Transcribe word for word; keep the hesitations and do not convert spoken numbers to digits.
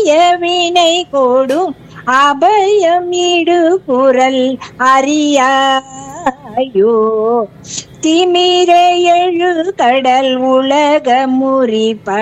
வினை கோடும் அபயம் இடு குரல் அறியாயோ. திமிர எழு கடல் உலக முறி